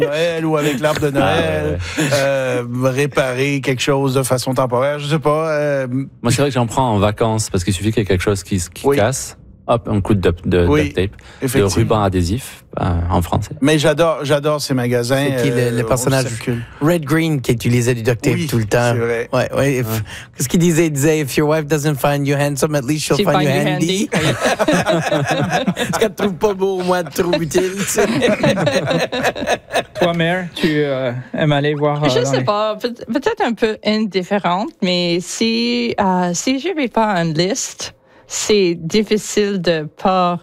Noël ou avec l'arbre de Noël, réparer quelque chose de façon temporaire, je sais pas. Moi, c'est vrai que j'en prends en vacances parce qu'il suffit qu'il y ait quelque chose qui casse. Hop, un coup de duct tape, de ruban adhésif en français. Mais j'adore ces magasins. C'est qui le personnage Red Green qui utilisait du duct tape tout le temps. C'est vrai. Ouais. Qu'est-ce qu'il disait? Il disait, if your wife doesn't find you handsome, at least she'll find you handy. Parce qu'elle te trouve pas beau, au moins elle te trouve utile. Toi, Mère, tu aimes aller voir... Je sais pas, peut-être un peu indifférente, mais si je vais faire une liste, c'est difficile de pas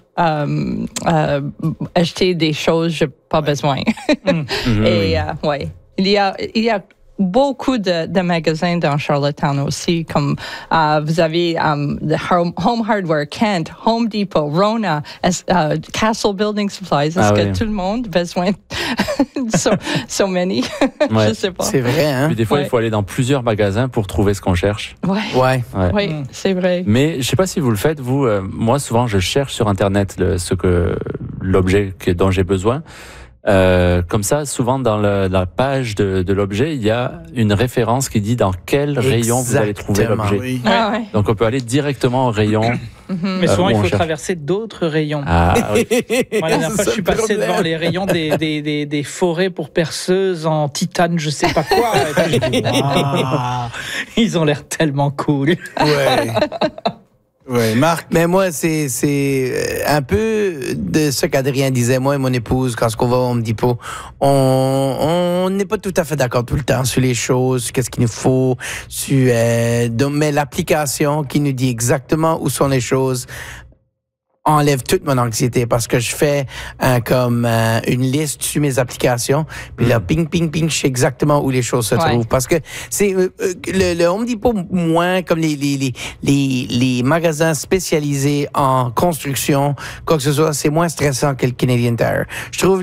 acheter des choses que j'ai pas besoin. Et il y a beaucoup de magasins dans Charlottetown aussi, comme vous avez the Home Hardware, Kent, Home Depot, Rona, Castle Building Supplies. Est-ce que tout le monde a besoin so many? Je sais pas. C'est vrai, hein? Puis des fois, il faut aller dans plusieurs magasins pour trouver ce qu'on cherche. Ouais. Oui, c'est vrai. Mais je sais pas si vous le faites, vous. Moi, souvent, je cherche sur Internet l'objet dont j'ai besoin. Comme ça, souvent dans la page de l'objet, il y a une référence qui dit dans quel rayon vous allez trouver l'objet. Oui. Donc on peut aller directement au rayon. Mais souvent, il faut traverser d'autres rayons. Oui. Moi, la dernière fois, je suis passé devant les rayons des forêts pour perceuses en titane, je sais pas quoi. Et puis, ils ont l'air tellement cool. Ouais. Oui, Marc. Mais moi, c'est un peu de ce qu'Adrien disait. Moi et mon épouse, quand on va au Home Depot, on n'est pas tout à fait d'accord tout le temps sur les choses, qu'est-ce qu'il nous faut, mais l'application qui nous dit exactement où sont les choses enlève toute mon anxiété parce que je fais une liste sur mes applications, puis là, ping, je sais exactement où les choses se trouvent. Parce que c'est le Home Depot, moins comme les magasins spécialisés en construction, quoi que ce soit, c'est moins stressant que le Canadian Tire. Je trouve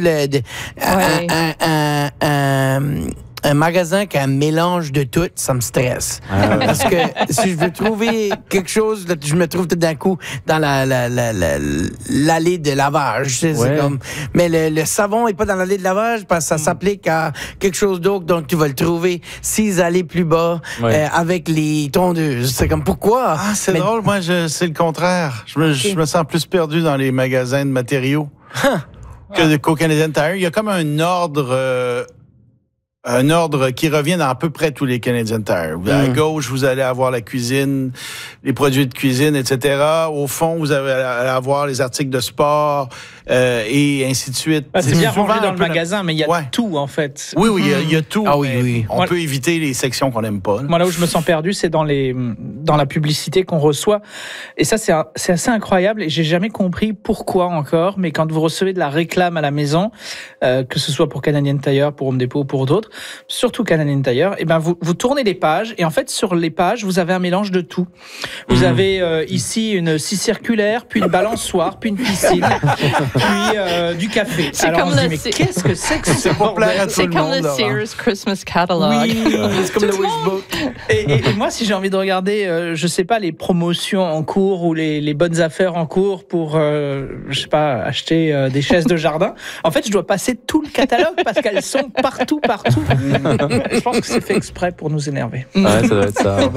un magasin qui a un mélange de tout, ça me stresse. Parce que si je veux trouver quelque chose, là, je me trouve tout d'un coup dans l'allée de lavage. C'est comme, mais le savon est pas dans l'allée de lavage parce que ça s'applique à quelque chose d'autre, donc tu vas le trouver 6 allées plus bas avec les tondeuses. C'est comme, pourquoi? C'est drôle, moi, c'est le contraire. Je me sens plus perdu dans les magasins de matériaux qu'au Canadian Tire. Il y a comme un ordre qui revient dans à peu près tous les Canadian Tire. À gauche, vous allez avoir la cuisine, les produits de cuisine, etc. Au fond, vous allez avoir les articles de sport et ainsi de suite. C'est bien rangé dans le magasin, mais il y a tout, en fait. Oui, il y a tout. Ah oui. On peut éviter les sections qu'on n'aime pas. Moi, là où je me sens perdu, c'est dans la publicité qu'on reçoit. Et ça, c'est assez incroyable. Et j'ai jamais compris pourquoi encore. Mais quand vous recevez de la réclame à la maison, que ce soit pour Canadian Tire, pour Home Depot ou pour d'autres, surtout Canadian Tire, et ben vous tournez les pages et en fait sur les pages vous avez un mélange de tout. Vous avez ici une scie circulaire, puis une balançoire, puis une piscine, puis du café. Alors on se dit mais qu'est-ce que c'est que c'est pour plaire à tout le monde? C'est comme le Sears Christmas Catalog. Oui, c'est comme le Wishbook. Et moi si j'ai envie de regarder, je sais pas, les promotions en cours ou les bonnes affaires en cours pour je sais pas acheter des chaises de jardin, en fait je dois passer tout le catalogue parce qu'elles sont partout. Je pense que c'est fait exprès pour nous énerver. Ouais, ça doit être ça.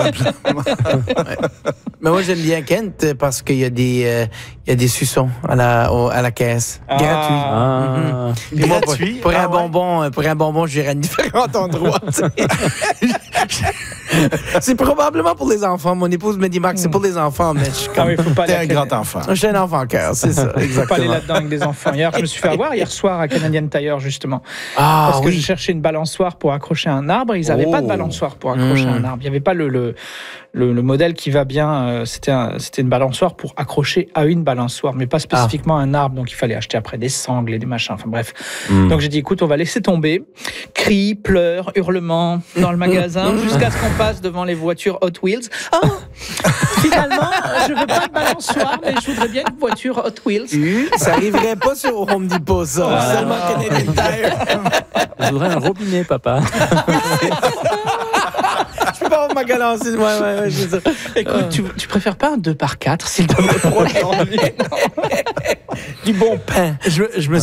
Mais moi, j'aime bien Kent parce qu'il y a des suçons à la caisse. Gratuit. Gratuit? Pour un bonbon, j'irai à différents endroits. C'est probablement pour les enfants. Mon épouse me dit, Marc, c'est pour les enfants, mais je suis comme... faut pas T'es un grand enfant. Je suis un enfant cœur, c'est ça, exactement. Faut pas aller là-dedans avec des enfants. Hier, je me suis fait avoir hier soir à Canadian Tire, justement. Parce que je cherchais une balançoire pour accrocher un arbre. Ils n'avaient pas de balançoire pour accrocher un arbre. Il n'y avait pas le modèle qui va bien. C'était une balançoire pour accrocher à une balançoire, mais pas spécifiquement un arbre. Donc, il fallait acheter après des sangles et des machins. Enfin, bref. Donc, j'ai dit, écoute, on va laisser tomber. Cris, pleurs, hurlements dans le magasin jusqu'à ce qu'on passe devant les voitures Hot Wheels. Finalement, je veux pas de balançoire, mais je voudrais bien une voiture Hot Wheels. Ça arriverait pas sur Home Depot, ça. Seulement Canadian Tire. Je voudrais un robinet, papa. Je peux pas avoir ma galance. Ouais, c'est ça. Écoute, tu préfères pas un 2x4, s'il te plaît, pour aujourd'hui? Du bon pain. Je me